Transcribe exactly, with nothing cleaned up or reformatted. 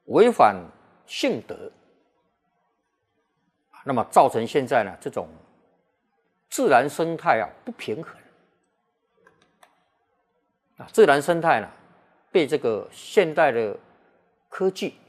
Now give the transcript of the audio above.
违反性德，那么造成现在呢这种自然生态啊不平衡啊，自然生态呢被这个现代的科技